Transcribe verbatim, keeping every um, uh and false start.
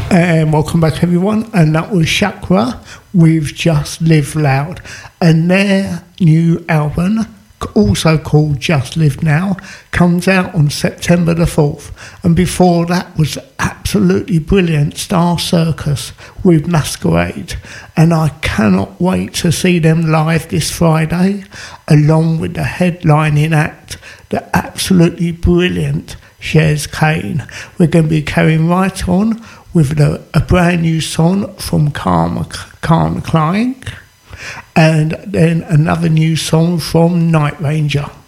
And welcome back, everyone. And that was Chakra with Just Live Loud. And their new album, also called Just Live Now, comes out on September the fourth. And before that was absolutely brilliant Star Circus with Masquerade. And I cannot wait to see them live this Friday, along with the headlining act, the absolutely brilliant Shez Kane. We're going to be carrying right on with the, a brand new song from Karma, Karma Klein, and then another new song from Night Ranger.